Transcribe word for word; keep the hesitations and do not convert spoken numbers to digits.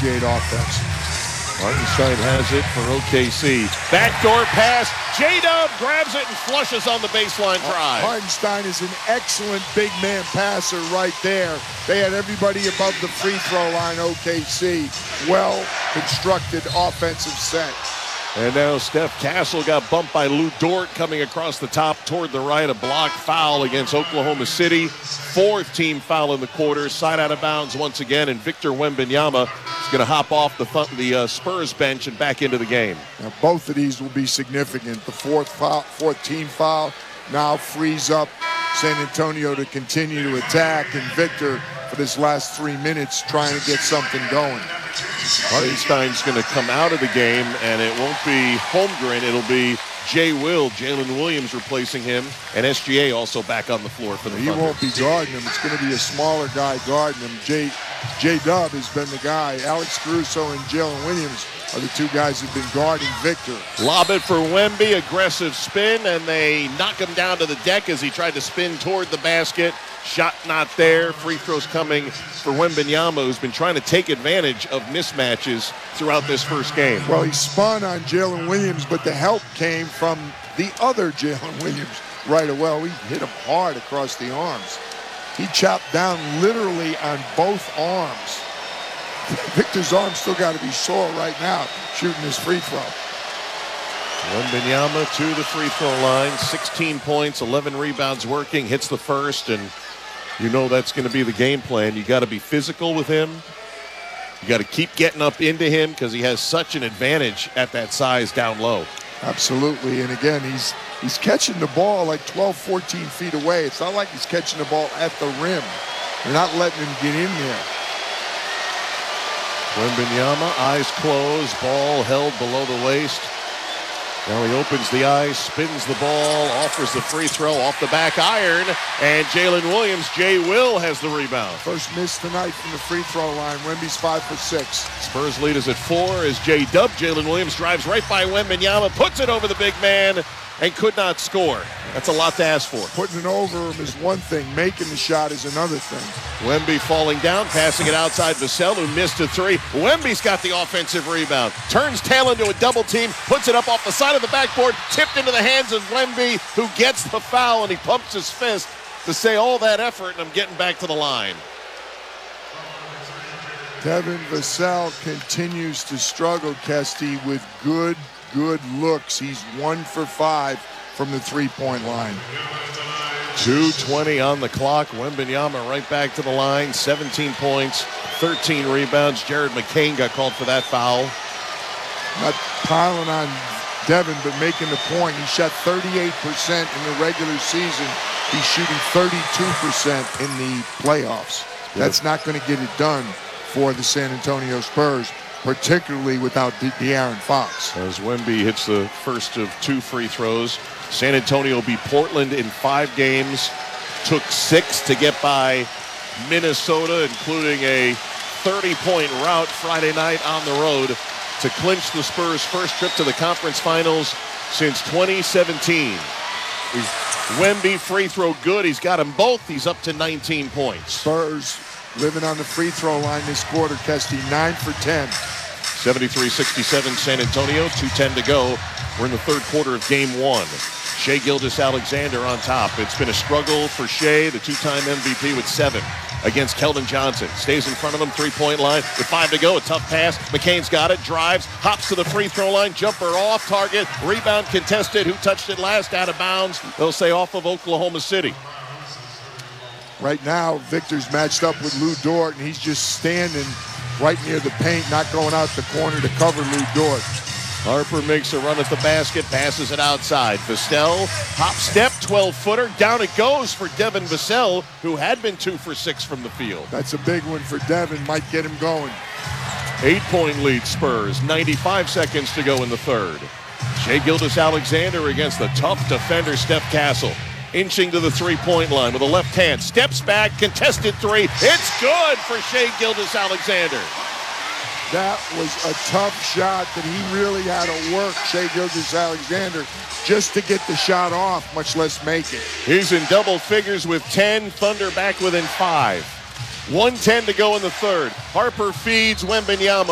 appreciate offense. Hartenstein has it for O K C. Backdoor pass. J-Dub grabs it and flushes on the baseline drive. Hartenstein is an excellent big man passer right there. They had everybody above the free throw line, O K C. Well-constructed offensive set. And now Steph Castle got bumped by Lou Dort coming across the top toward the right. A block foul against Oklahoma City. Fourth team foul in the quarter. Side out of bounds once again. And Victor Wembanyama is going to hop off the, th- the uh, Spurs bench and back into the game. Now, both of these will be significant. The fourth foul, fourth team foul now frees up San Antonio to continue to attack. And Victor, for this last three minutes, trying to get something going. Hartenstein's going to come out of the game, and it won't be Holmgren. It'll be Jay Will, Jalen Williams replacing him, and S G A also back on the floor for the He Thunder. won't be guarding him. It's going to be a smaller guy guarding him. Jay, J-Dub has been the guy. Alex Caruso and Jalen Williams are the two guys who've been guarding Victor. Lob it for Wemby, aggressive spin, and they knock him down to the deck as he tried to spin toward the basket. Shot not there. Free throws coming for Wembanyama, who's been trying to take advantage of mismatches throughout this first game. Well, he spun on Jalen Williams, but the help came from the other Jalen Williams right away. He hit him hard across the arms. He chopped down literally on both arms. Victor's arm still got to be sore right now, shooting his free throw. Wembanyama to the free throw line, sixteen points, eleven rebounds working, hits the first, and you know that's going to be the game plan. You got to be physical with him. You got to keep getting up into him because he has such an advantage at that size down low. Absolutely, and again, he's he's catching the ball like twelve, fourteen feet away. It's not like he's catching the ball at the rim. They're not letting him get in there. Wembanyama, eyes closed, ball held below the waist. Now he opens the eyes, spins the ball, offers the free throw off the back iron, and Jalen Williams, Jay Will, has the rebound. First miss tonight from the free throw line. Wemby's five for six. Spurs lead is at four as J-Dub, Jalen Williams, drives right by Wembanyama, puts it over the big man, and could not score. That's a lot to ask for. Putting it over him is one thing. Making the shot is another thing. Wemby falling down, passing it outside Vassell, who missed a three. Wemby's got the offensive rebound. Turns tail into a double team, puts it up off the side of the backboard, tipped into the hands of Wemby, who gets the foul, and he pumps his fist to say all that effort, and I'm getting back to the line. Devin Vassell continues to struggle, Kesty, with good, good looks. He's one for five from the three-point line. two twenty on the clock. Wembanyama right back to the line. seventeen points, thirteen rebounds. Jared McCain got called for that foul. Not piling on Devin, but making the point. He shot thirty-eight percent in the regular season. He's shooting thirty-two percent in the playoffs. That's not going to get it done for the San Antonio Spurs, particularly without De- De'Aaron Fox. As Wemby hits the first of two free throws. San Antonio beat Portland in five games. Took six to get by Minnesota, including a thirty-point rout Friday night on the road to clinch the Spurs' first trip to the conference finals since twenty seventeen. Is Wemby free throw good? He's got them both. He's up to nineteen points. Spurs living on the free throw line this quarter, Kesty, nine for ten. seventy-three sixty-seven San Antonio, two ten to go. We're in the third quarter of game one. Shai Gilgeous-Alexander on top. It's been a struggle for Shai, the two-time M V P, with seven against Keldon Johnson. Stays in front of him, three-point line with five to go. A tough pass. McCain's got it, drives, hops to the free throw line, jumper off target, rebound contested. Who touched it last? Out of bounds. They'll say off of Oklahoma City. Right now, Victor's matched up with Lou Dort, and he's just standing right near the paint, not going out the corner to cover Lou Dort. Harper makes a run at the basket, passes it outside. Vassell, hop step, twelve-footer. Down it goes for Devin Vassell, who had been two for six from the field. That's a big one for Devin. Might get him going. Eight-point lead Spurs. ninety-five seconds to go in the third. Shai Gilgeous-Alexander against the tough defender Steph Castle. Inching to the three-point line with a left hand. Steps back, contested three. It's good for Shai Gilgeous-Alexander. That was a tough shot that he really had to work, Shai Gilgeous-Alexander, just to get the shot off, much less make it. He's in double figures with ten. Thunder back within five. one ten to go in the third. Harper feeds Wembanyama.